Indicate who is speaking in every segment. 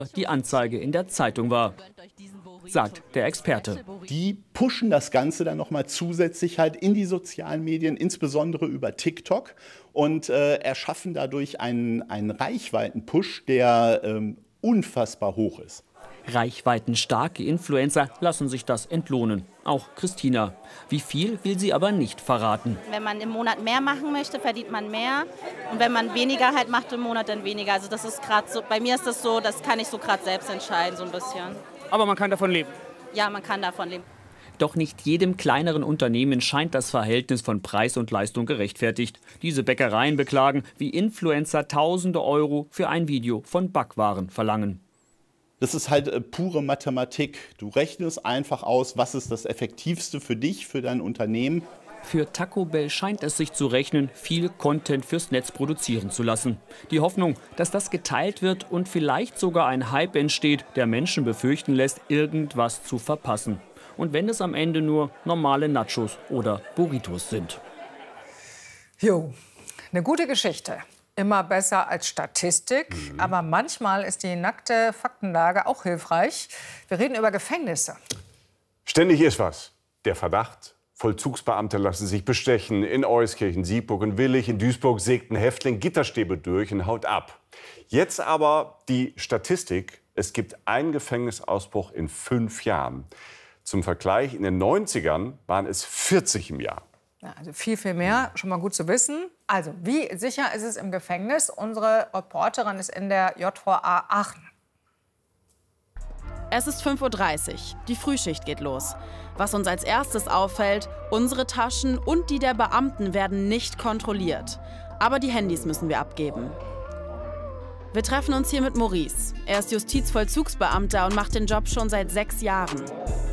Speaker 1: die Anzeige in der Zeitung war, sagt der Experte.
Speaker 2: Die pushen das Ganze dann nochmal zusätzlich halt in die sozialen Medien, insbesondere über TikTok, und erschaffen dadurch einen Reichweitenpush, der unfassbar hoch ist.
Speaker 1: Reichweitenstarke Influencer lassen sich das entlohnen. Auch Christina. Wie viel will sie aber nicht verraten.
Speaker 3: Wenn man im Monat mehr machen möchte, verdient man mehr. Und wenn man weniger halt macht im Monat, dann weniger. Also das ist gerade so, bei mir ist das so, das kann ich so gerade selbst entscheiden, so ein bisschen.
Speaker 1: Aber man kann davon leben?
Speaker 3: Ja, man kann davon leben.
Speaker 1: Doch nicht jedem kleineren Unternehmen scheint das Verhältnis von Preis und Leistung gerechtfertigt. Diese Bäckereien beklagen, wie Influencer tausende Euro für ein Video von Backwaren verlangen.
Speaker 2: Das ist halt pure Mathematik. Du rechnest einfach aus, was ist das Effektivste für dich, für dein Unternehmen.
Speaker 1: Für Taco Bell scheint es sich zu rechnen, viel Content fürs Netz produzieren zu lassen. Die Hoffnung, dass das geteilt wird und vielleicht sogar ein Hype entsteht, der Menschen befürchten lässt, irgendwas zu verpassen. Und wenn es am Ende nur normale Nachos oder Burritos sind.
Speaker 4: Jo, eine gute Geschichte. Immer besser als Statistik, aber manchmal ist die nackte Faktenlage auch hilfreich. Wir reden über Gefängnisse.
Speaker 5: Ständig ist was. Der Verdacht, Vollzugsbeamte lassen sich bestechen. In Euskirchen, Siegburg und Willich, in Duisburg sägt ein Häftling Gitterstäbe durch und haut ab. Jetzt aber die Statistik. Es gibt einen Gefängnisausbruch in 5 Jahren. Zum Vergleich, in den 90ern waren es 40 im Jahr.
Speaker 4: Ja, also viel, viel mehr. Schon mal gut zu wissen. Also, wie sicher ist es im Gefängnis? Unsere Reporterin ist in der JVA Aachen.
Speaker 6: Es ist 5:30 Uhr. Die Frühschicht geht los. Was uns als erstes auffällt, unsere Taschen und die der Beamten werden nicht kontrolliert. Aber die Handys müssen wir abgeben. Wir treffen uns hier mit Maurice. Er ist Justizvollzugsbeamter und macht den Job schon seit 6 Jahren.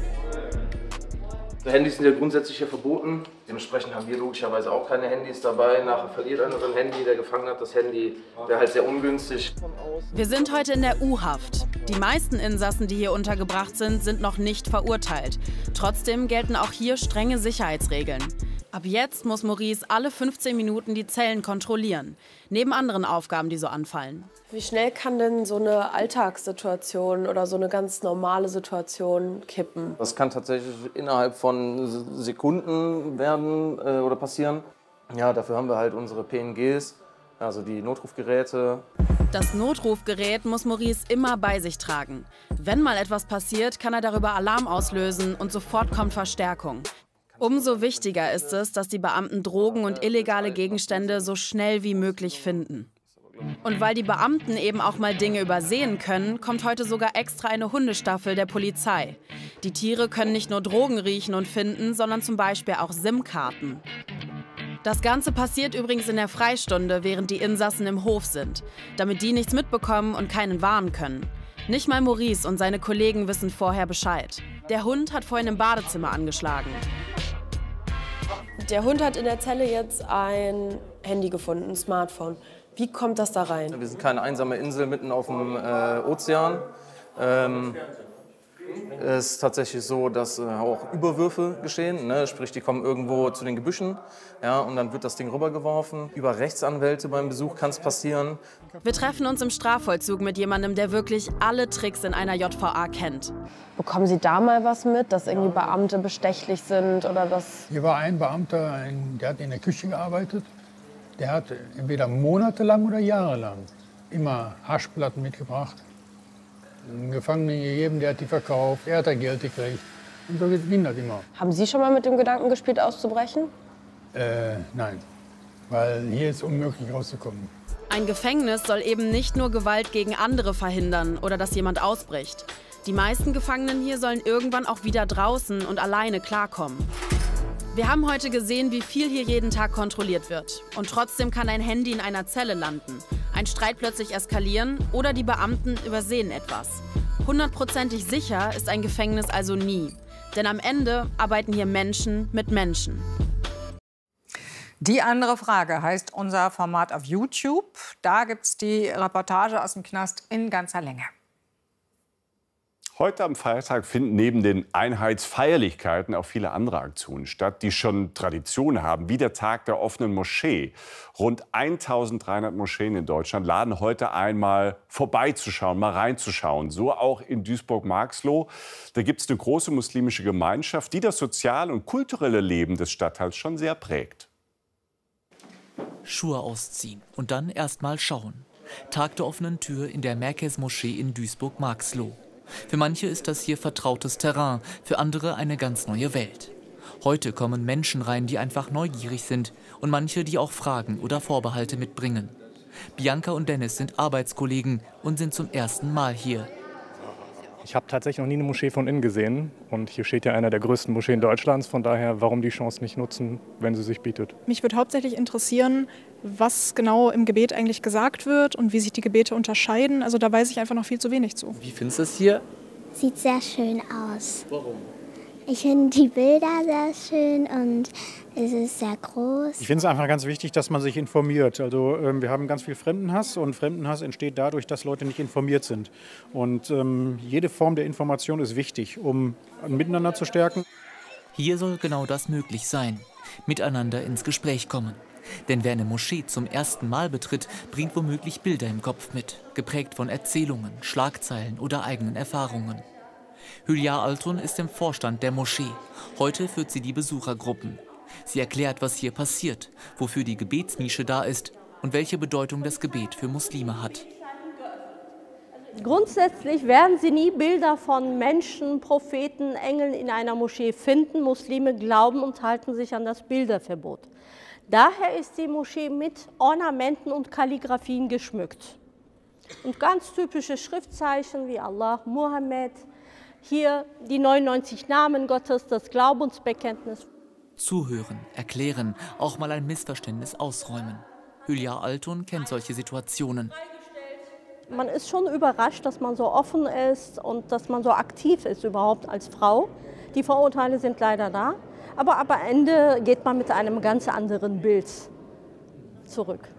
Speaker 7: Handys sind ja grundsätzlich hier verboten. Dementsprechend haben wir logischerweise auch keine Handys dabei. Nachher verliert einer sein Handy, der gefangen hat das Handy. Wäre halt sehr ungünstig.
Speaker 6: Wir sind heute in der U-Haft. Die meisten Insassen, die hier untergebracht sind, sind noch nicht verurteilt. Trotzdem gelten auch hier strenge Sicherheitsregeln. Ab jetzt muss Maurice alle 15 Minuten die Zellen kontrollieren. Neben anderen Aufgaben, die so anfallen.
Speaker 8: Wie schnell kann denn so eine Alltagssituation oder so eine ganz normale Situation kippen?
Speaker 7: Das kann tatsächlich innerhalb von Sekunden werden oder passieren. Ja, dafür haben wir halt unsere PNGs, also die Notrufgeräte.
Speaker 6: Das Notrufgerät muss Maurice immer bei sich tragen. Wenn mal etwas passiert, kann er darüber Alarm auslösen und sofort kommt Verstärkung. Umso wichtiger ist es, dass die Beamten Drogen und illegale Gegenstände so schnell wie möglich finden. Und weil die Beamten eben auch mal Dinge übersehen können, kommt heute sogar extra eine Hundestaffel der Polizei. Die Tiere können nicht nur Drogen riechen und finden, sondern zum Beispiel auch SIM-Karten. Das Ganze passiert übrigens in der Freistunde, während die Insassen im Hof sind, damit die nichts mitbekommen und keinen warnen können. Nicht mal Maurice und seine Kollegen wissen vorher Bescheid. Der Hund hat vorhin im Badezimmer angeschlagen.
Speaker 8: Der Hund hat in der Zelle jetzt ein Handy gefunden, ein Smartphone. Wie kommt das da rein?
Speaker 7: Wir sind keine einsame Insel mitten auf dem Ozean. Es ist tatsächlich so, dass auch Überwürfe geschehen, ne? Sprich, die kommen irgendwo zu den Gebüschen, ja, und dann wird das Ding rübergeworfen. Über Rechtsanwälte beim Besuch kann es passieren.
Speaker 6: Wir treffen uns im Strafvollzug mit jemandem, der wirklich alle Tricks in einer JVA kennt.
Speaker 8: Bekommen Sie da mal was mit, dass irgendwie Beamte bestechlich sind oder das?
Speaker 9: Hier war ein Beamter, der hat in der Küche gearbeitet. Der hat entweder monatelang oder jahrelang immer Haschplatten mitgebracht. Einen Gefangenen gegeben, der hat die verkauft, er hat da Geld gekriegt. Und so ging das immer.
Speaker 8: Haben Sie schon mal mit dem Gedanken gespielt, auszubrechen?
Speaker 9: Nein, weil hier ist unmöglich rauszukommen.
Speaker 6: Ein Gefängnis soll eben nicht nur Gewalt gegen andere verhindern oder dass jemand ausbricht. Die meisten Gefangenen hier sollen irgendwann auch wieder draußen und alleine klarkommen. Wir haben heute gesehen, wie viel hier jeden Tag kontrolliert wird. Und trotzdem kann ein Handy in einer Zelle landen, ein Streit plötzlich eskalieren oder die Beamten übersehen etwas. 100%ig sicher ist ein Gefängnis also nie. Denn am Ende arbeiten hier Menschen mit Menschen.
Speaker 4: Die andere Frage heißt unser Format auf YouTube. Da gibt es die Reportage aus dem Knast in ganzer Länge.
Speaker 5: Heute am Feiertag finden neben den Einheitsfeierlichkeiten auch viele andere Aktionen statt, die schon Tradition haben, wie der Tag der offenen Moschee. Rund 1300 Moscheen in Deutschland laden heute ein, mal vorbeizuschauen, mal reinzuschauen. So auch in Duisburg-Marxloh. Da gibt es eine große muslimische Gemeinschaft, die das soziale und kulturelle Leben des Stadtteils schon sehr prägt.
Speaker 10: Schuhe ausziehen und dann erst mal schauen. Tag der offenen Tür in der Merkez-Moschee in Duisburg-Marxloh. Für manche ist das hier vertrautes Terrain, für andere eine ganz neue Welt. Heute kommen Menschen rein, die einfach neugierig sind und manche, die auch Fragen oder Vorbehalte mitbringen. Bianca und Dennis sind Arbeitskollegen und sind zum ersten Mal hier.
Speaker 11: Ich habe tatsächlich noch nie eine Moschee von innen gesehen. Und hier steht ja einer der größten Moscheen Deutschlands. Von daher, warum die Chance nicht nutzen, wenn sie sich bietet?
Speaker 12: Mich würde hauptsächlich interessieren, was genau im Gebet eigentlich gesagt wird und wie sich die Gebete unterscheiden. Also da weiß ich einfach noch viel zu wenig zu.
Speaker 13: Wie findest du es hier?
Speaker 14: Sieht sehr schön aus.
Speaker 13: Warum?
Speaker 14: Ich finde die Bilder sehr schön und es ist sehr groß.
Speaker 9: Ich finde es einfach ganz wichtig, dass man sich informiert. Also wir haben ganz viel Fremdenhass und Fremdenhass entsteht dadurch, dass Leute nicht informiert sind. Und jede Form der Information ist wichtig, um ein Miteinander zu stärken.
Speaker 10: Hier soll genau das möglich sein. Miteinander ins Gespräch kommen. Denn wer eine Moschee zum ersten Mal betritt, bringt womöglich Bilder im Kopf mit, geprägt von Erzählungen, Schlagzeilen oder eigenen Erfahrungen. Hülya Altun ist im Vorstand der Moschee. Heute führt sie die Besuchergruppen. Sie erklärt, was hier passiert, wofür die Gebetsnische da ist und welche Bedeutung das Gebet für Muslime hat.
Speaker 15: Grundsätzlich werden Sie nie Bilder von Menschen, Propheten, Engeln in einer Moschee finden. Muslime glauben und halten sich an das Bilderverbot. Daher ist die Moschee mit Ornamenten und Kalligraphien geschmückt. Und ganz typische Schriftzeichen wie Allah, Muhammad, hier die 99 Namen Gottes, das Glaubensbekenntnis.
Speaker 10: Zuhören, erklären, auch mal ein Missverständnis ausräumen. Hülya Altun kennt solche Situationen.
Speaker 15: Man ist schon überrascht, dass man so offen ist und dass man so aktiv ist überhaupt als Frau. Die Vorurteile sind leider da, aber am Ende geht man mit einem ganz anderen Bild zurück.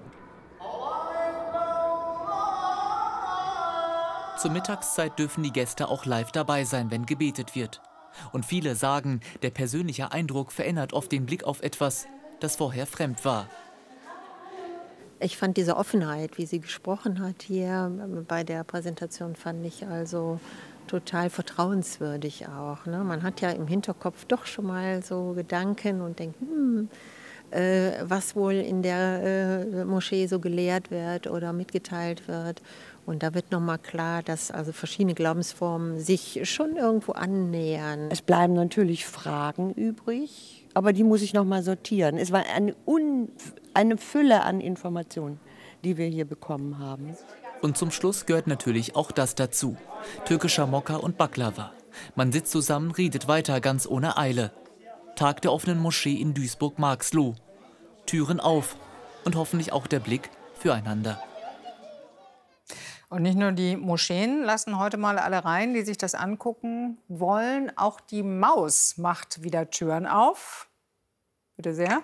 Speaker 10: Zur Mittagszeit dürfen die Gäste auch live dabei sein, wenn gebetet wird. Und viele sagen, der persönliche Eindruck verändert oft den Blick auf etwas, das vorher fremd war.
Speaker 16: Ich fand diese Offenheit, wie sie gesprochen hat hier bei der Präsentation, fand ich also total vertrauenswürdig auch. Ne? Man hat ja im Hinterkopf doch schon mal so Gedanken und denkt, was wohl in der Moschee so gelehrt wird oder mitgeteilt wird. Und da wird nochmal klar, dass also verschiedene Glaubensformen sich schon irgendwo annähern.
Speaker 17: Es bleiben natürlich Fragen übrig, aber die muss ich nochmal sortieren. Es war eine Fülle an Informationen, die wir hier bekommen haben.
Speaker 10: Und zum Schluss gehört natürlich auch das dazu. Türkischer Mokka und Baklava. Man sitzt zusammen, redet weiter, ganz ohne Eile. Tag der offenen Moschee in Duisburg-Marxloh. Türen auf und hoffentlich auch der Blick füreinander.
Speaker 4: Und nicht nur die Moscheen lassen heute mal alle rein, die sich das angucken wollen. Auch die Maus macht wieder Türen auf. Bitte sehr.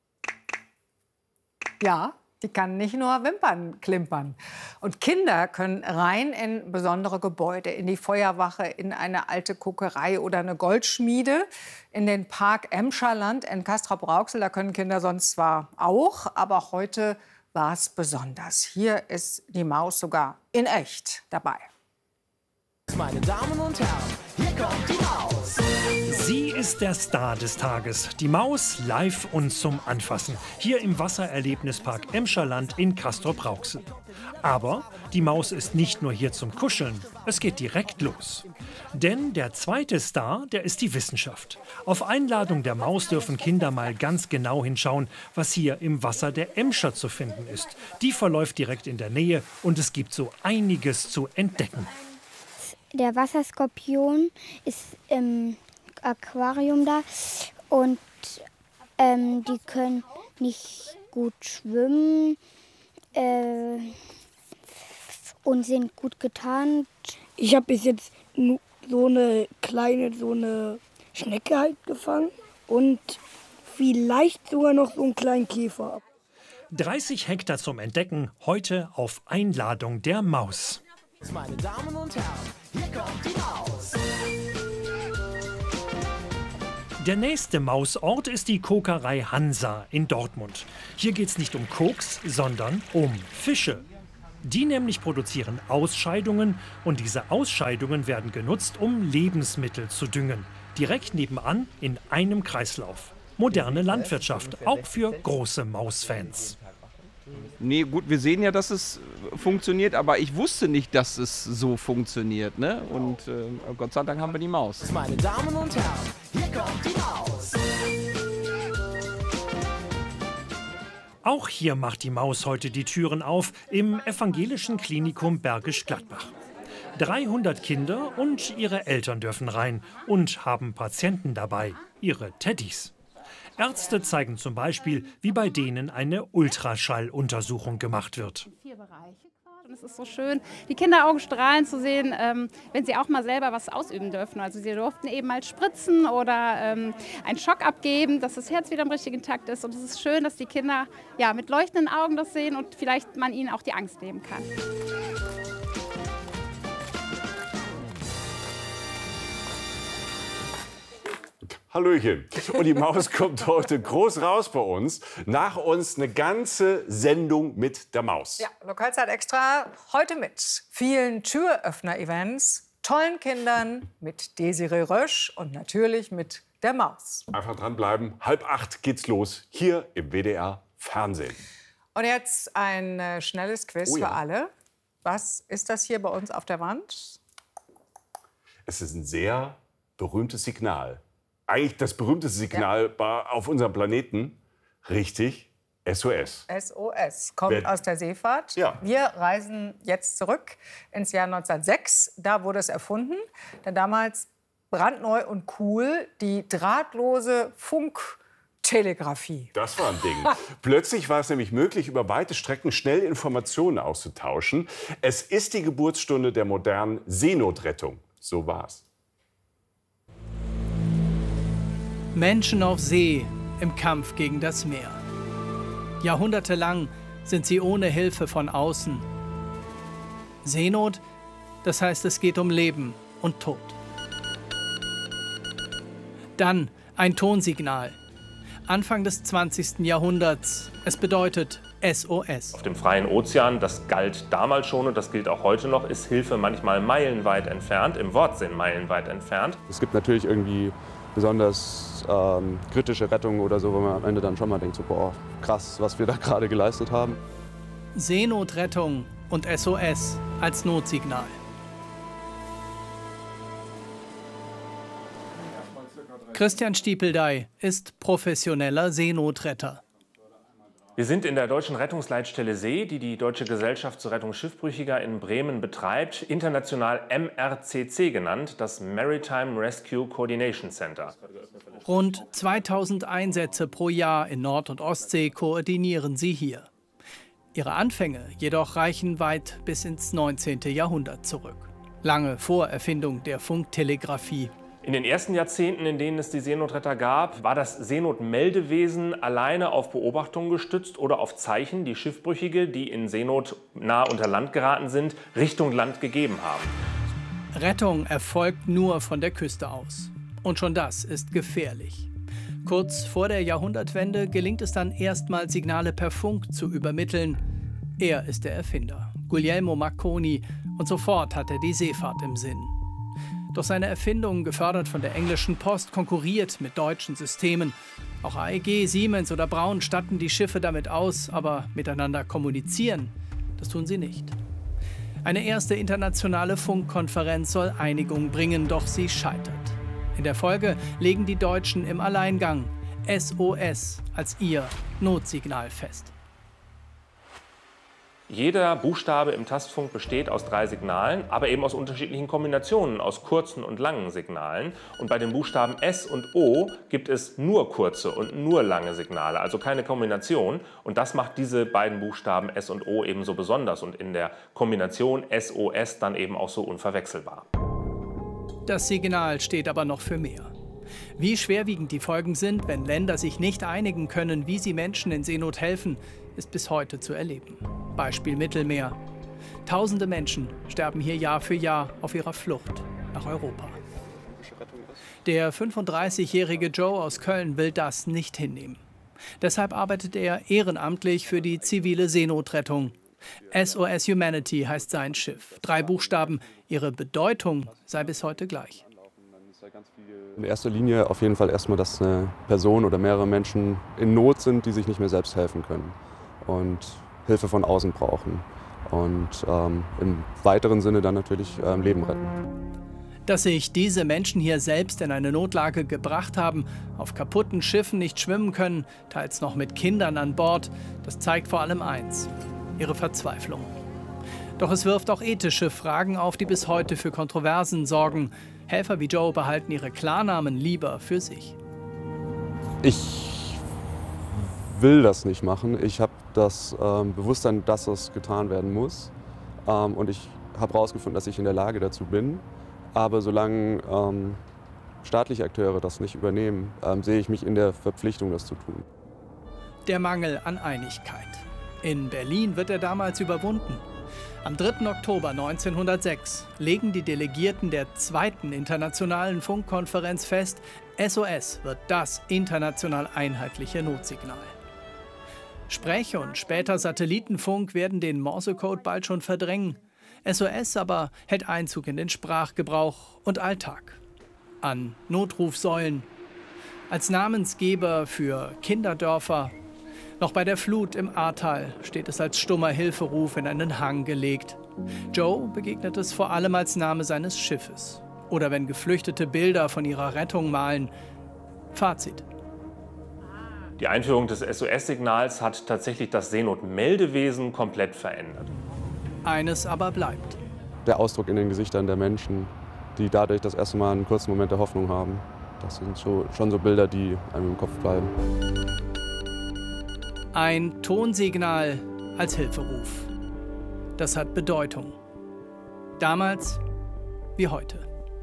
Speaker 4: Ja, die kann nicht nur Wimpern klimpern. Und Kinder können rein in besondere Gebäude, in die Feuerwache, in eine alte Kokerei oder eine Goldschmiede, in den Park Emscherland in Castrop-Rauxel. Da können Kinder sonst zwar auch, aber heute war es besonders. Hier ist die Maus sogar in echt dabei.
Speaker 18: Meine Damen und Herren, hier kommt die Maus.
Speaker 19: Sie ist der Star des Tages. Die Maus live und zum Anfassen. Hier im Wassererlebnispark Emscherland in Castrop-Rauxel. Aber die Maus ist nicht nur hier zum Kuscheln. Es geht direkt los. Denn der zweite Star, der ist die Wissenschaft. Auf Einladung der Maus dürfen Kinder mal ganz genau hinschauen, was hier im Wasser der Emscher zu finden ist. Die verläuft direkt in der Nähe und es gibt so einiges zu entdecken.
Speaker 14: Der Wasserskorpion ist im Aquarium da und die können nicht gut schwimmen und sind gut getarnt.
Speaker 20: Ich habe bis jetzt so eine kleine Schnecke halt gefangen und vielleicht sogar noch so einen kleinen Käfer.
Speaker 19: 30 Hektar zum Entdecken, heute auf Einladung der Maus.
Speaker 18: Meine Damen und Herren, hier kommt die Maus.
Speaker 19: Der nächste Mausort ist die Kokerei Hansa in Dortmund. Hier geht es nicht um Koks, sondern um Fische. Die nämlich produzieren Ausscheidungen und diese Ausscheidungen werden genutzt, um Lebensmittel zu düngen. Direkt nebenan in einem Kreislauf. Moderne Landwirtschaft, auch für große Mausfans.
Speaker 13: Nee, gut, wir sehen ja, dass es funktioniert, aber ich wusste nicht, dass es so funktioniert. Ne? Und Gott sei Dank haben wir die Maus.
Speaker 18: Meine Damen und Herren, hier kommt die Maus.
Speaker 19: Auch hier macht die Maus heute die Türen auf im evangelischen Klinikum Bergisch Gladbach. 300 Kinder und ihre Eltern dürfen rein und haben Patienten dabei, ihre Teddys. Ärzte zeigen zum Beispiel, wie bei denen eine Ultraschalluntersuchung gemacht wird.
Speaker 21: 4 Bereiche. Und es ist so schön, die Kinderaugen strahlen zu sehen, wenn sie auch mal selber was ausüben dürfen. Also sie durften eben mal spritzen oder einen Schock abgeben, dass das Herz wieder im richtigen Takt ist. Und es ist schön, dass die Kinder ja, mit leuchtenden Augen das sehen und vielleicht man ihnen auch die Angst nehmen kann.
Speaker 5: Hallöchen. Und die Maus kommt heute groß raus bei uns. Nach uns eine ganze Sendung mit der Maus.
Speaker 4: Ja, Lokalzeit extra heute mit vielen Türöffner-Events, tollen Kindern, mit Desiree Rösch und natürlich mit der Maus.
Speaker 5: Einfach dranbleiben. 7:30 geht's los, hier im WDR Fernsehen.
Speaker 4: Und jetzt ein schnelles Quiz
Speaker 5: Oh ja.
Speaker 4: für alle. Was ist das hier bei uns auf der Wand?
Speaker 5: Es ist ein sehr berühmtes Signal. Eigentlich das berühmteste Signal auf unserem Planeten. Richtig, SOS.
Speaker 4: SOS kommt aus der Seefahrt.
Speaker 5: Ja.
Speaker 4: Wir reisen jetzt zurück ins Jahr 1906. Da wurde es erfunden. Denn damals brandneu und cool die drahtlose Funktelegrafie.
Speaker 5: Das war ein Ding. Plötzlich war es nämlich möglich, über weite Strecken schnell Informationen auszutauschen. Es ist die Geburtsstunde der modernen Seenotrettung. So war's.
Speaker 22: Menschen auf See im Kampf gegen das Meer. Jahrhundertelang sind sie ohne Hilfe von außen. Seenot, das heißt, es geht um Leben und Tod. Dann ein Tonsignal. Anfang des 20. Jahrhunderts. Es bedeutet SOS.
Speaker 23: Auf dem freien Ozean, das galt damals schon und das gilt auch heute noch, ist Hilfe manchmal meilenweit entfernt, im Wortsinn meilenweit entfernt.
Speaker 24: Es gibt natürlich irgendwie besonders kritische Rettungen oder so, wo man am Ende dann schon mal denkt, so, boah, krass, was wir da gerade geleistet haben.
Speaker 22: Seenotrettung und SOS als Notsignal. Christian Stiepeldey ist professioneller Seenotretter.
Speaker 23: Wir sind in der Deutschen Rettungsleitstelle See, die die Deutsche Gesellschaft zur Rettung Schiffbrüchiger in Bremen betreibt, international MRCC genannt, das Maritime Rescue Coordination Center.
Speaker 22: Rund 2000 Einsätze pro Jahr in Nord- und Ostsee koordinieren sie hier. Ihre Anfänge jedoch reichen weit bis ins 19. Jahrhundert zurück. Lange vor Erfindung der Funktelegrafie.
Speaker 23: In den ersten Jahrzehnten, in denen es die Seenotretter gab, war das Seenotmeldewesen alleine auf Beobachtungen gestützt oder auf Zeichen, die Schiffbrüchige, die in Seenot nahe unter Land geraten sind, Richtung Land gegeben haben.
Speaker 22: Rettung erfolgt nur von der Küste aus. Und schon das ist gefährlich. Kurz vor der Jahrhundertwende gelingt es dann erstmals, Signale per Funk zu übermitteln. Er ist der Erfinder, Guglielmo Marconi, und sofort hat er die Seefahrt im Sinn. Doch seine Erfindung, gefördert von der englischen Post, konkurriert mit deutschen Systemen. Auch AEG, Siemens oder Braun statten die Schiffe damit aus, aber miteinander kommunizieren, das tun sie nicht. Eine erste internationale Funkkonferenz soll Einigung bringen, doch sie scheitert. In der Folge legen die Deutschen im Alleingang SOS als ihr Notsignal fest.
Speaker 23: Jeder Buchstabe im Tastfunk besteht aus 3 Signalen, aber eben aus unterschiedlichen Kombinationen, aus kurzen und langen Signalen. Und bei den Buchstaben S und O gibt es nur kurze und nur lange Signale, also keine Kombination. Und das macht diese beiden Buchstaben S und O eben so besonders und in der Kombination SOS dann eben auch so unverwechselbar.
Speaker 22: Das Signal steht aber noch für mehr. Wie schwerwiegend die Folgen sind, wenn Länder sich nicht einigen können, wie sie Menschen in Seenot helfen, ist bis heute zu erleben. Beispiel Mittelmeer. Tausende Menschen sterben hier Jahr für Jahr auf ihrer Flucht nach Europa. Der 35-jährige Joe aus Köln will das nicht hinnehmen. Deshalb arbeitet er ehrenamtlich für die zivile Seenotrettung. SOS Humanity heißt sein Schiff. 3 Buchstaben. Ihre Bedeutung sei bis heute gleich.
Speaker 24: In erster Linie auf jeden Fall erstmal, dass eine Person oder mehrere Menschen in Not sind, die sich nicht mehr selbst helfen können und Hilfe von außen brauchen. Und im weiteren Sinne dann natürlich Leben retten.
Speaker 22: Dass sich diese Menschen hier selbst in eine Notlage gebracht haben, auf kaputten Schiffen nicht schwimmen können, teils noch mit Kindern an Bord, das zeigt vor allem eins: ihre Verzweiflung. Doch es wirft auch ethische Fragen auf, die bis heute für Kontroversen sorgen. Helfer wie Joe behalten ihre Klarnamen lieber für sich.
Speaker 24: Ich will das nicht machen. Ich habe das Bewusstsein, dass das getan werden muss. Und ich habe herausgefunden, dass ich in der Lage dazu bin. Aber solange staatliche Akteure das nicht übernehmen, sehe ich mich in der Verpflichtung, das zu tun.
Speaker 22: Der Mangel an Einigkeit. In Berlin wird er damals überwunden. Am 3. Oktober 1906 legen die Delegierten der 2. Internationalen Funkkonferenz fest, SOS wird das international einheitliche Notsignal. Sprech- und später Satellitenfunk werden den Morsecode bald schon verdrängen. SOS aber hält Einzug in den Sprachgebrauch und Alltag. An Notrufsäulen, als Namensgeber für Kinderdörfer. Noch bei der Flut im Ahrtal steht es als stummer Hilferuf in einen Hang gelegt. Joe begegnet es vor allem als Name seines Schiffes. Oder wenn Geflüchtete Bilder von ihrer Rettung malen. Fazit:
Speaker 23: Die Einführung des SOS-Signals hat tatsächlich das Seenotmeldewesen komplett verändert.
Speaker 22: Eines aber bleibt.
Speaker 24: Der Ausdruck in den Gesichtern der Menschen, die dadurch das erste Mal einen kurzen Moment der Hoffnung haben, das sind schon so Bilder, die einem im Kopf bleiben.
Speaker 22: Ein Tonsignal als Hilferuf. Das hat Bedeutung. Damals wie heute.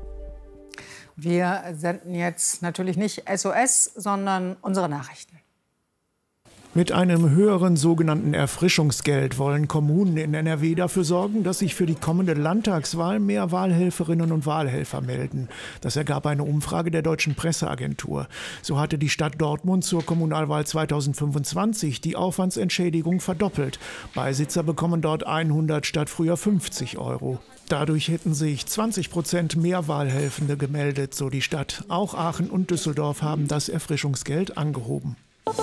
Speaker 4: Wir senden jetzt natürlich nicht SOS, sondern unsere Nachrichten.
Speaker 1: Mit einem höheren sogenannten Erfrischungsgeld wollen Kommunen in NRW dafür sorgen, dass sich für die kommende Landtagswahl mehr Wahlhelferinnen und Wahlhelfer melden. Das ergab eine Umfrage der Deutschen Presseagentur. So hatte die Stadt Dortmund zur Kommunalwahl 2025 die Aufwandsentschädigung verdoppelt. Beisitzer bekommen dort 100 statt früher 50 €. Dadurch hätten sich 20% mehr Wahlhelfende gemeldet, so die Stadt. Auch Aachen und Düsseldorf haben das Erfrischungsgeld angehoben.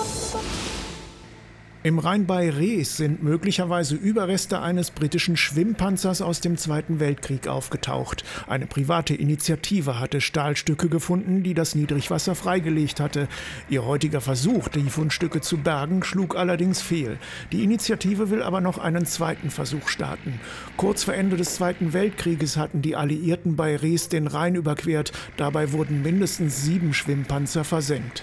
Speaker 1: Im Rhein bei Rees sind möglicherweise Überreste eines britischen Schwimmpanzers aus dem Zweiten Weltkrieg aufgetaucht. Eine private Initiative hatte Stahlstücke gefunden, die das Niedrigwasser freigelegt hatte. Ihr heutiger Versuch, die Fundstücke zu bergen, schlug allerdings fehl. Die Initiative will aber noch einen zweiten Versuch starten. Kurz vor Ende des Zweiten Weltkrieges hatten die Alliierten bei Rees den Rhein überquert. Dabei wurden mindestens 7 Schwimmpanzer versenkt.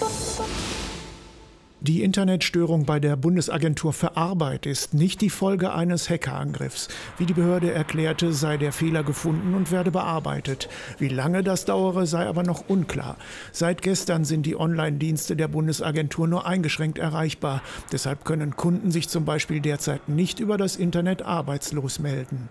Speaker 1: Die Internetstörung bei der Bundesagentur für Arbeit ist nicht die Folge eines Hackerangriffs. Wie die Behörde erklärte, sei der Fehler gefunden und werde bearbeitet. Wie lange das dauere, sei aber noch unklar. Seit gestern sind die Online-Dienste der Bundesagentur nur eingeschränkt erreichbar. Deshalb können Kunden sich zum Beispiel derzeit nicht über das Internet arbeitslos melden.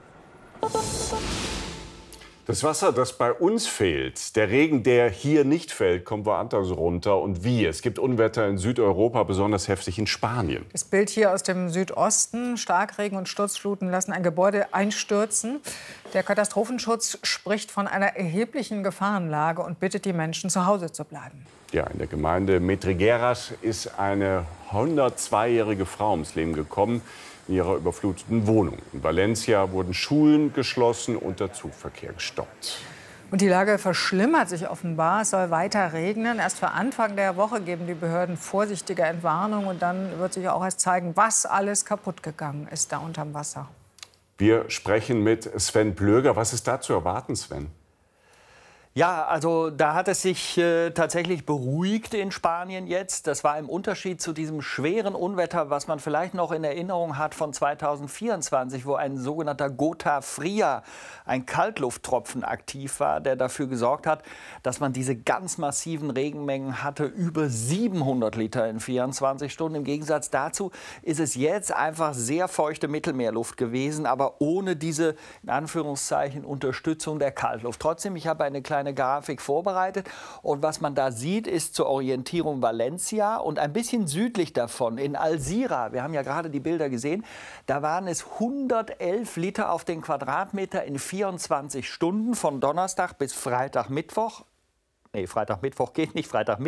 Speaker 5: Das Wasser, das bei uns fehlt, der Regen, der hier nicht fällt, kommt woanders runter. Und wie? Es gibt Unwetter in Südeuropa, besonders heftig in Spanien.
Speaker 4: Das Bild hier aus dem Südosten. Starkregen und Sturzfluten lassen ein Gebäude einstürzen. Der Katastrophenschutz spricht von einer erheblichen Gefahrenlage und bittet die Menschen, zu Hause zu bleiben.
Speaker 5: Ja, in der Gemeinde Metrigueras ist eine 102-jährige Frau ums Leben gekommen in ihrer überfluteten Wohnung. In Valencia wurden Schulen geschlossen und der Zugverkehr gestoppt.
Speaker 4: Und die Lage verschlimmert sich offenbar. Es soll weiter regnen. Erst für Anfang der Woche geben die Behörden vorsichtige Entwarnung. Und dann wird sich auch erst zeigen, was alles kaputt gegangen ist da unterm Wasser.
Speaker 5: Wir sprechen mit Sven Plöger. Was ist da zu erwarten, Sven?
Speaker 2: Ja, also da hat es sich tatsächlich beruhigt in Spanien jetzt. Das war im Unterschied zu diesem schweren Unwetter, was man vielleicht noch in Erinnerung hat von 2024, wo ein sogenannter Gota Fria, ein Kaltlufttropfen, aktiv war, der dafür gesorgt hat, dass man diese ganz massiven Regenmengen hatte, über 700 Liter in 24 Stunden. Im Gegensatz dazu ist es jetzt einfach sehr feuchte Mittelmeerluft gewesen, aber ohne diese, in Anführungszeichen, Unterstützung der Kaltluft. Trotzdem, ich habe eine kleine eine Grafik vorbereitet. Und was man da sieht, ist zur Orientierung Valencia und ein bisschen südlich davon, in Alzira, wir haben ja gerade die Bilder gesehen, da waren es 111 Liter auf den Quadratmeter in 24 Stunden von Donnerstag bis Freitag, Mittwoch. Nee, Freitag, Mittwoch geht nicht, Freitag,